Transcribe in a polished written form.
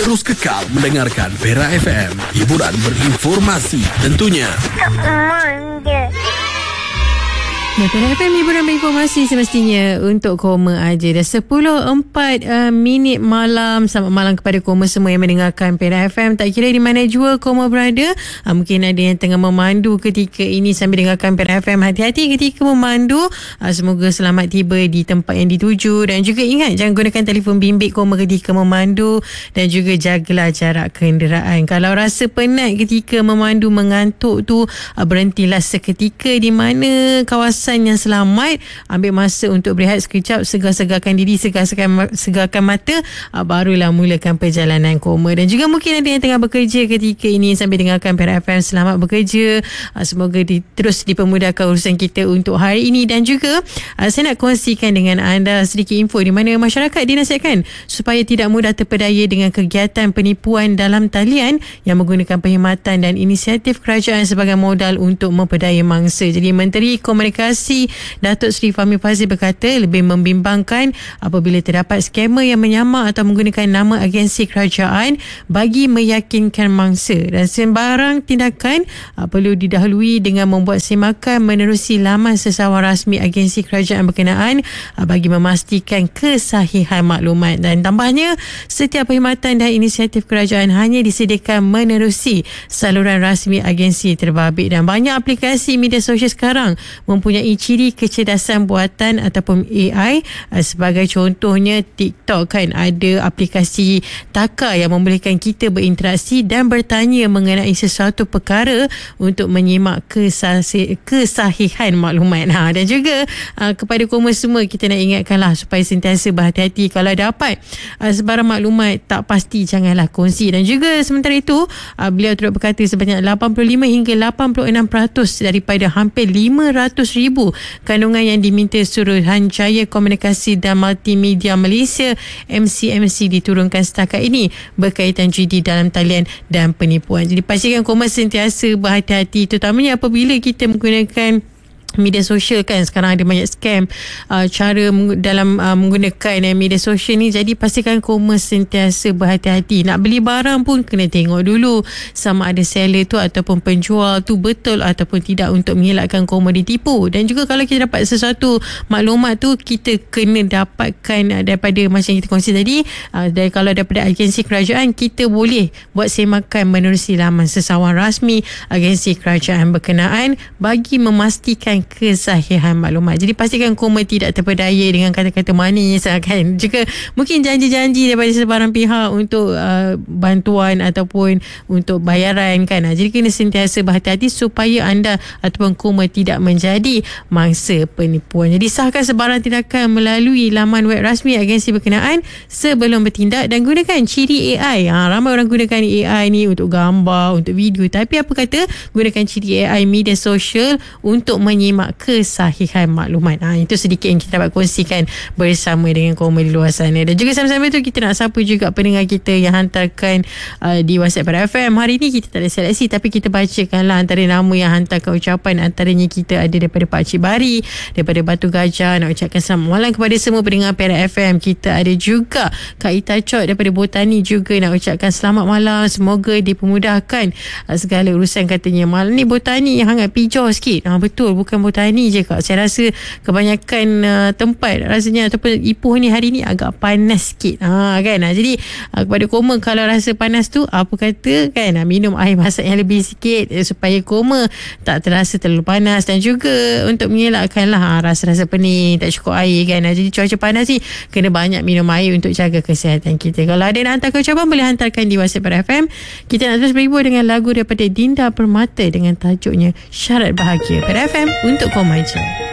Terus kekal mendengarkan Pera FM. Hiburan berinformasi tentunya. Pera FM, hiburan berinformasi semestinya untuk Koma aja. Dah 10.04 minit malam. Selamat malam kepada Koma semua yang mendengarkan Pera FM. Tak kira di mana jua Koma berada. Mungkin ada yang tengah memandu ketika ini sambil dengarkan Pera FM. Hati-hati ketika memandu. Semoga selamat tiba di tempat yang dituju. Dan juga ingat, jangan gunakan telefon bimbit Koma ketika memandu. Dan juga jagalah jarak kenderaan. Kalau rasa penat ketika memandu, mengantuk tu, berhentilah seketika di mana kawasan yang selamat. Ambil masa untuk berehat sekejap, segar-segarkan diri, segarkan mata, barulah mulakan perjalanan Koma. Dan juga mungkin ada yang tengah bekerja ketika ini sambil dengarkan Pera FM. Selamat bekerja. Semoga terus dipermudahkan urusan kita untuk hari ini. Dan juga saya nak kongsikan dengan anda sedikit info di mana masyarakat dinasihatkan supaya tidak mudah terpedaya dengan kegiatan penipuan dalam talian yang menggunakan perkhidmatan dan inisiatif kerajaan sebagai modal untuk memperdaya mangsa. Jadi Menteri Komunikasi Datuk Seri Fahmi Fadzil berkata lebih membimbangkan apabila terdapat skamer yang menyamak atau menggunakan nama agensi kerajaan bagi meyakinkan mangsa, dan sembarang tindakan perlu didahului dengan membuat semakan menerusi laman sesawan rasmi agensi kerajaan berkenaan bagi memastikan kesahihan maklumat. Dan tambahnya, setiap perkhidmatan dan inisiatif kerajaan hanya disediakan menerusi saluran rasmi agensi terbabit. Dan banyak aplikasi media sosial sekarang mempunyai ciri kecerdasan buatan ataupun AI. Sebagai contohnya TikTok kan, ada aplikasi Taka yang membolehkan kita berinteraksi dan bertanya mengenai sesuatu perkara untuk menyimak kesahihan maklumat. Dan juga kepada Koma semua, kita nak ingatkanlah supaya sentiasa berhati-hati. Kalau dapat sebarang maklumat tak pasti, janganlah kongsi. Dan juga sementara itu, beliau turut berkata sebanyak 85 hingga 86% daripada hampir 500,000 kandungan yang diminta Suruhanjaya Komunikasi dan Multimedia Malaysia MCMC diturunkan setakat ini berkaitan judi dalam talian dan penipuan. Jadi pastikan Koma sentiasa berhati-hati, terutamanya apabila kita menggunakan media sosial kan. Sekarang ada banyak scam cara dalam menggunakan media sosial ni. Jadi pastikan Koma sentiasa berhati-hati. Nak beli barang pun kena tengok dulu sama ada seller tu ataupun penjual tu betul ataupun tidak, untuk mengelakkan Koma ditipu. Dan juga kalau kita dapat sesuatu maklumat tu, kita kena dapatkan daripada macam yang kita kongsi tadi, dan kalau daripada agensi kerajaan, kita boleh buat semakan menerusi laman sesawan rasmi agensi kerajaan berkenaan bagi memastikan kesahihan maklumat. Jadi pastikan Koma tidak terpedaya dengan kata-kata manis kan. Juga mungkin janji-janji daripada sebarang pihak untuk bantuan ataupun untuk bayaran kan. Jadi kena sentiasa berhati-hati supaya anda ataupun Koma tidak menjadi mangsa penipuan. Jadi sahkan sebarang tindakan melalui laman web rasmi agensi berkenaan sebelum bertindak, dan gunakan ciri AI. Ramai orang gunakan AI ni untuk gambar, untuk video, tapi apa kata gunakan ciri AI media sosial untuk menyimak kesahihan maklumat. Itu sedikit yang kita dapat kongsikan bersama dengan Koma di luar sana. Dan juga sama-sama tu kita nak sapa juga pendengar kita yang hantarkan di WhatsApp Pera FM. Hari ni kita tak ada seleksi, tapi kita bacakanlah antara nama yang hantarkan ucapan. Antaranya kita ada daripada Pak Cik Bari daripada Batu Gajah, nak ucapkan selamat malam kepada semua pendengar Pera FM. Kita ada juga Kak Ita Chot daripada Botani, juga nak ucapkan selamat malam, semoga dipermudahkan segala urusan. Katanya malam ni Botani hangat pijau sikit. Betul, bukan Botani je Kak. Saya rasa kebanyakan tempat rasanya ataupun Ipoh ni hari ni agak panas sikit kan. Jadi kepada Koma, kalau rasa panas tu, apa kata kan, minum air masak yang lebih sikit supaya Koma tak terasa terlalu panas. Dan juga untuk mengelakkanlah rasa-rasa pening, tak cukup air kan. Jadi cuaca panas ni kena banyak minum air untuk jaga kesihatan kita. Kalau ada nak hantar ucapan, boleh hantarkan di WhatsApp Pera FM. Kita nak terus berhibur dengan lagu daripada Dinda Permata dengan tajuknya Syarat Bahagia. Pera FM untuk Koma je.